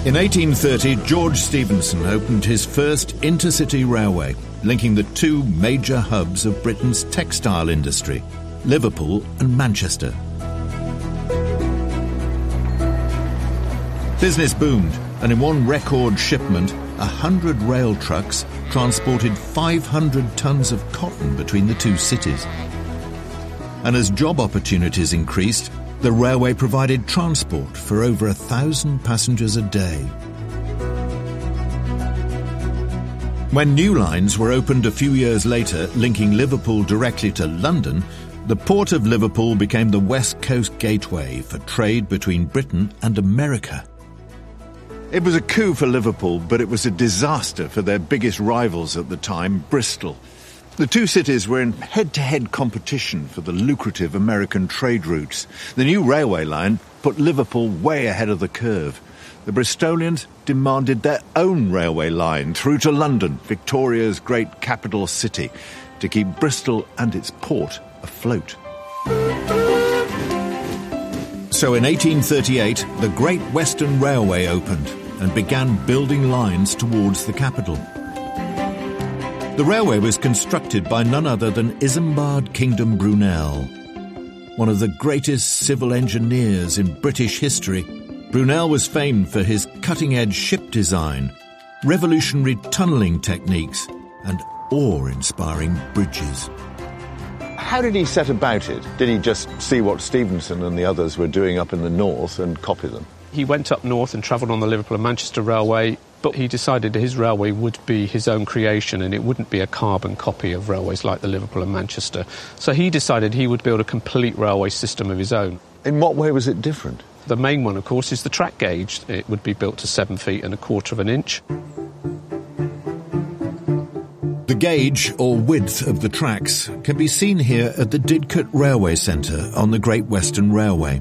In 1830, George Stephenson opened his first intercity railway, linking the two major hubs of Britain's textile industry, Liverpool and Manchester. Business boomed, and in one record shipment, 100 rail trucks transported 500 tons of cotton between the two cities. And as job opportunities increased, the railway provided transport for over 1,000 passengers a day. When new lines were opened a few years later, linking Liverpool directly to London, the Port of Liverpool became the West Coast gateway for trade between Britain and America. It was a coup for Liverpool, but it was a disaster for their biggest rivals at the time, Bristol. The two cities were in head-to-head competition for the lucrative American trade routes. The new railway line put Liverpool way ahead of the curve. The Bristolians demanded their own railway line through to London, Victoria's great capital city, to keep Bristol and its port afloat. So in 1838, the Great Western Railway opened and began building lines towards the capital. The railway was constructed by none other than Isambard Kingdom Brunel. One of the greatest civil engineers in British history, Brunel was famed for his cutting-edge ship design, revolutionary tunnelling techniques, and awe-inspiring bridges. How did he set about it? Did he just see what Stephenson and the others were doing up in the north and copy them? He went up north and travelled on the Liverpool and Manchester Railway, but he decided his railway would be his own creation and it wouldn't be a carbon copy of railways like the Liverpool and Manchester. So he decided he would build a complete railway system of his own. In what way was it different? The main one, of course, is the track gauge. It would be built to 7 feet and 1/4 inch. The gauge, or width, of the tracks can be seen here at the Didcot Railway Centre on the Great Western Railway.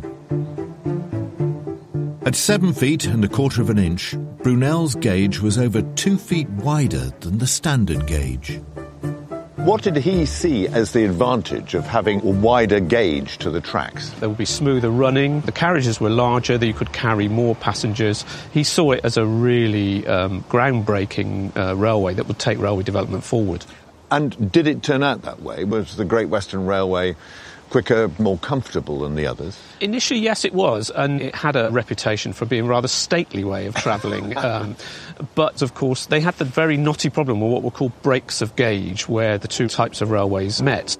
At 7 feet and 1/4 inch, Brunel's gauge was over 2 feet wider than the standard gauge. What did he see as the advantage of having a wider gauge to the tracks? There would be smoother running, the carriages were larger, that you could carry more passengers. He saw it as a really groundbreaking railway that would take railway development forward. And did it turn out that way? Was the Great Western Railway quicker, more comfortable than the others? Initially, yes, it was, and it had a reputation for being a rather stately way of travelling. But, of course, they had the very knotty problem of what were called breaks of gauge, where the two types of railways met.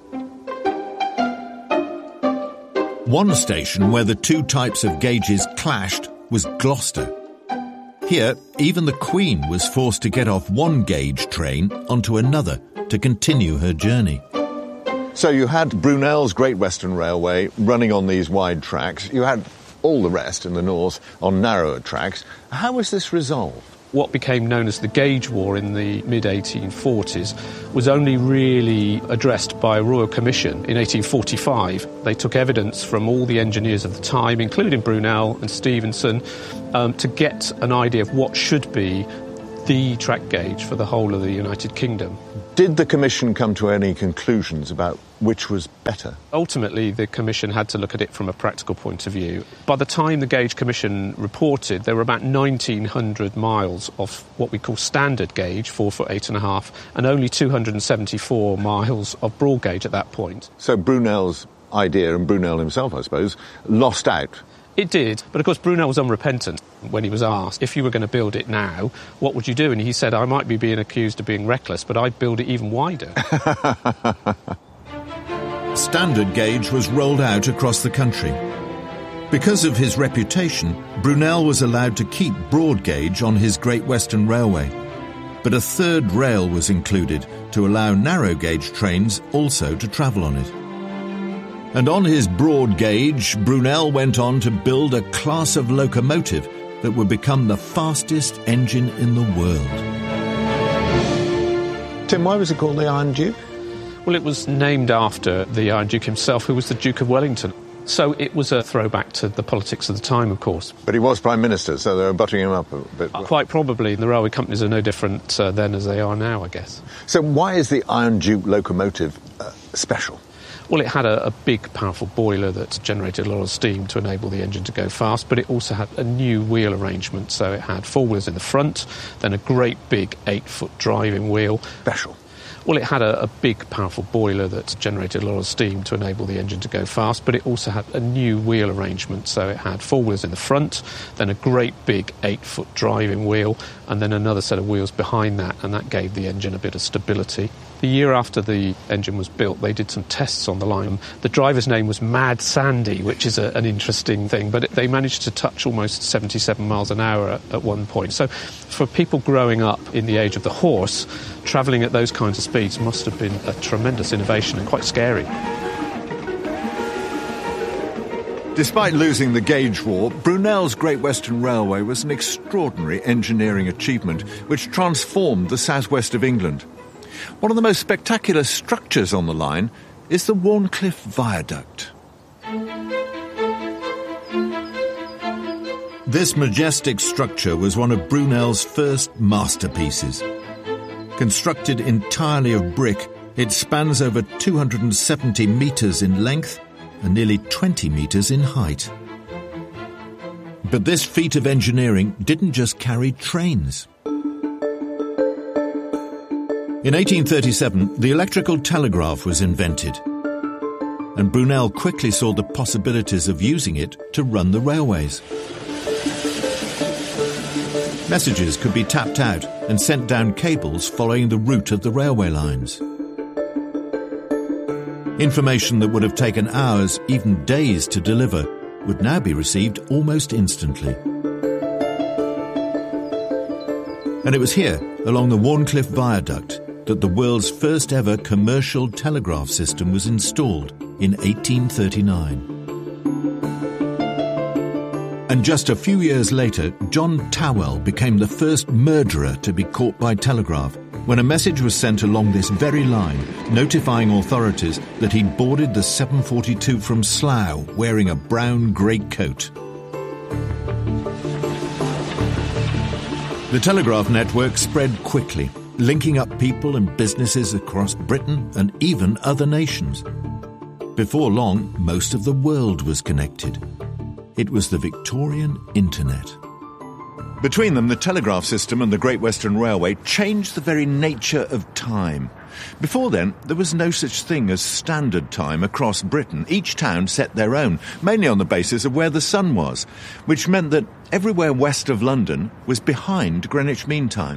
One station where the two types of gauges clashed was Gloucester. Here, even the Queen was forced to get off one gauge train onto another to continue her journey. So you had Brunel's Great Western Railway running on these wide tracks. You had all the rest in the north on narrower tracks. How was this resolved? What became known as the Gauge War in the mid-1840s was only really addressed by a Royal Commission in 1845. They took evidence from all the engineers of the time, including Brunel and Stephenson, to get an idea of what should be the track gauge for the whole of the United Kingdom. Did the Commission come to any conclusions about which was better? Ultimately, the Commission had to look at it from a practical point of view. By the time the Gauge Commission reported, there were about 1,900 miles of what we call standard gauge, 4 foot 8.5, and only 274 miles of broad gauge at that point. So Brunel's idea, and Brunel himself, I suppose, lost out. It did, but of course Brunel was unrepentant when he was asked, if you were going to build it now, what would you do? And he said, I might be being accused of being reckless, but I'd build it even wider. Standard gauge was rolled out across the country. Because of his reputation, Brunel was allowed to keep broad gauge on his Great Western Railway. But a third rail was included to allow narrow gauge trains also to travel on it. And on his broad gauge, Brunel went on to build a class of locomotive that would become the fastest engine in the world. Tim, why was it called the Iron Duke? Well, it was named after the Iron Duke himself, who was the Duke of Wellington. So it was a throwback to the politics of the time, of course. But he was Prime Minister, so they were butting him up a bit. Quite probably. The railway companies are no different then as they are now, I guess. So why is the Iron Duke locomotive special? Well, it had a big, powerful boiler that generated a lot of steam to enable the engine to go fast, but it also had a new wheel arrangement. So it had 4 wheels in the front, then a great big 8-foot driving wheel. Special. Well, it had a big, powerful boiler that generated a lot of steam to enable the engine to go fast, but it also had a new wheel arrangement. So it had 4 wheels in the front, then a great big 8-foot driving wheel, and then another set of wheels behind that, and that gave the engine a bit of stability. The year after the engine was built, they did some tests on the line. The driver's name was Mad Sandy, which is an interesting thing, but they managed to touch almost 77 miles an hour at one point. So for people growing up in the age of the horse, travelling at those kinds of speeds must have been a tremendous innovation and quite scary. Despite losing the gauge war, Brunel's Great Western Railway was an extraordinary engineering achievement which transformed the southwest of England. One of the most spectacular structures on the line is the Warncliffe Viaduct. This majestic structure was one of Brunel's first masterpieces. Constructed entirely of brick, it spans over 270 metres in length and nearly 20 metres in height. But this feat of engineering didn't just carry trains. In 1837, the electrical telegraph was invented, and Brunel quickly saw the possibilities of using it to run the railways. Messages could be tapped out and sent down cables following the route of the railway lines. Information that would have taken hours, even days, to deliver would now be received almost instantly. And it was here, along the Warncliffe Viaduct, that the world's first ever commercial telegraph system was installed in 1839. And just a few years later, John Tawell became the first murderer to be caught by telegraph when a message was sent along this very line notifying authorities that he'd boarded the 742 from Slough wearing a brown greatcoat. The telegraph network spread quickly, linking up people and businesses across Britain and even other nations. Before long, most of the world was connected. It was the Victorian internet. Between them, the telegraph system and the Great Western Railway changed the very nature of time. Before then, there was no such thing as standard time across Britain. Each town set their own, mainly on the basis of where the sun was, which meant that everywhere west of London was behind Greenwich Mean Time.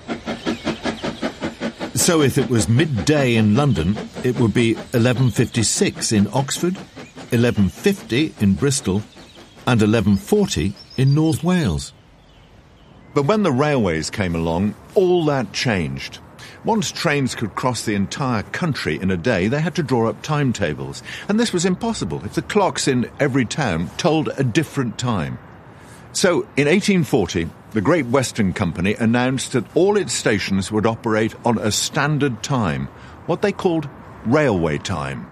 So if it was midday in London, it would be 11:56 in Oxford, 11:50 in Bristol, and 11:40 in North Wales. But when the railways came along, all that changed. Once trains could cross the entire country in a day, they had to draw up timetables. And this was impossible if the clocks in every town told a different time. So in 1840, the Great Western Company announced that all its stations would operate on a standard time, what they called railway time.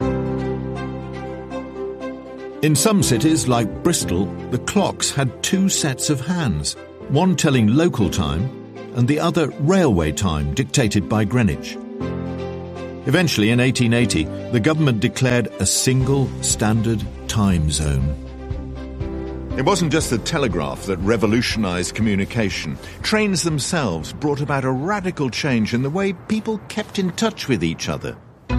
In some cities, like Bristol, the clocks had 2 sets of hands, one telling local time and the other railway time dictated by Greenwich. Eventually, in 1880, the government declared a single standard time zone. It wasn't just the telegraph that revolutionised communication. Trains themselves brought about a radical change in the way people kept in touch with each other.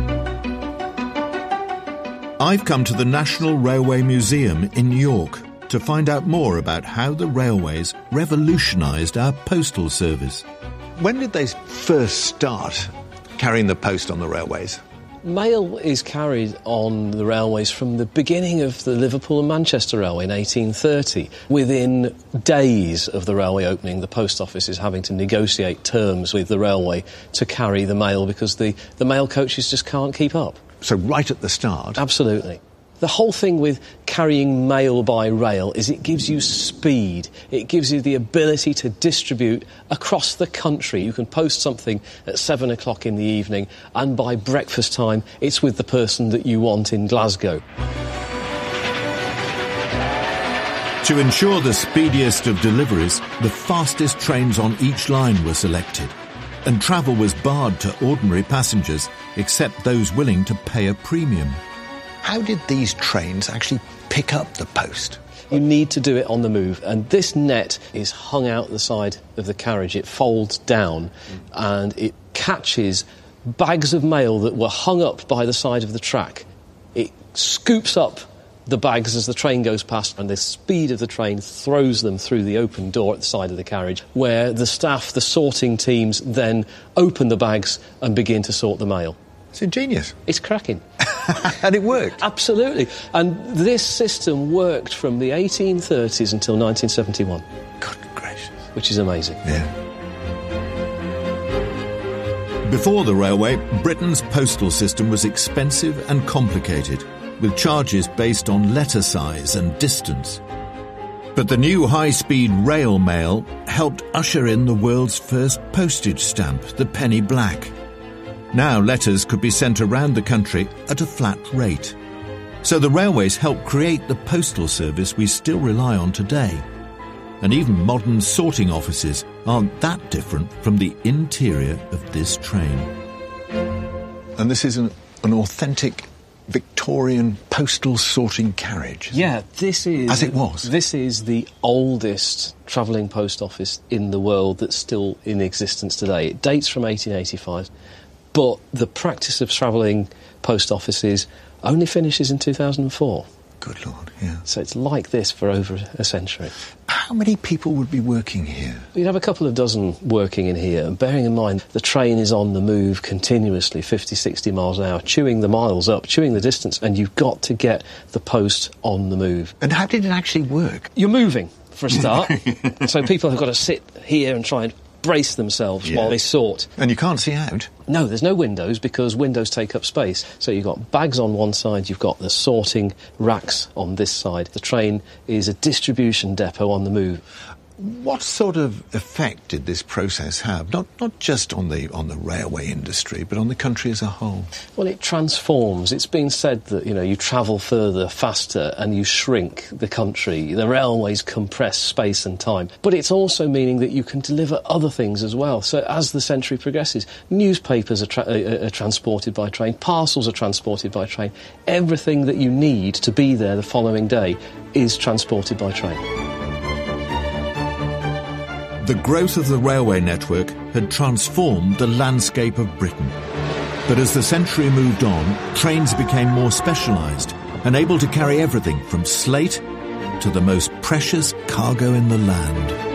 I've come to the National Railway Museum in York to find out more about how the railways revolutionised our postal service. When did they first start carrying the post on the railways? Mail is carried on the railways from the beginning of the Liverpool and Manchester Railway in 1830. Within days of the railway opening, the post office is having to negotiate terms with the railway to carry the mail because the mail coaches just can't keep up. So right at the start? Absolutely. The whole thing with carrying mail by rail is it gives you speed. It gives you the ability to distribute across the country. You can post something at 7 o'clock in the evening and by breakfast time it's with the person that you want in Glasgow. To ensure the speediest of deliveries, the fastest trains on each line were selected, and travel was barred to ordinary passengers except those willing to pay a premium. How did these trains actually pick up the post? You need to do it on the move, and this net is hung out the side of the carriage. It folds down and it catches bags of mail that were hung up by the side of the track. It scoops up the bags as the train goes past, and the speed of the train throws them through the open door at the side of the carriage, where the staff, the sorting teams, then open the bags and begin to sort the mail. It's ingenious. It's cracking. And it worked. Absolutely. And this system worked from the 1830s until 1971. Good gracious. Which is amazing. Yeah. Before the railway, Britain's postal system was expensive and complicated, with charges based on letter size and distance. But the new high-speed rail mail helped usher in the world's first postage stamp, the penny black. Now letters could be sent around the country at a flat rate. So the railways helped create the postal service we still rely on today. And even modern sorting offices aren't that different from the interior of this train. And this is an authentic Victorian postal sorting carriage. Yeah, this is... As it was. This is the oldest travelling post office in the world that's still in existence today. It dates from 1885, but the practice of travelling post offices only finishes in 2004. Good Lord, yeah. So it's like this for over a century. How many people would be working here? You'd have a couple of dozen working in here, and bearing in mind the train is on the move continuously, 50, 60 miles an hour, chewing the miles up, chewing the distance, and you've got to get the post on the move. And how did it actually work? You're moving, for a start. So people have got to sit here and try and brace themselves while they sort. And you can't see out? No, there's no windows because windows take up space. So you've got bags on one side, you've got the sorting racks on this side. The train is a distribution depot on the move. What sort of effect did this process have? Not just on the railway industry, but on the country as a whole? Well, it transforms. It's been said that, you travel further, faster, and you shrink the country. The railways compress space and time. But it's also meaning that you can deliver other things as well. So as the century progresses, newspapers are transported by train, parcels are transported by train. Everything that you need to be there the following day is transported by train. The growth of the railway network had transformed the landscape of Britain. But as the century moved on, trains became more specialised and able to carry everything from slate to the most precious cargo in the land.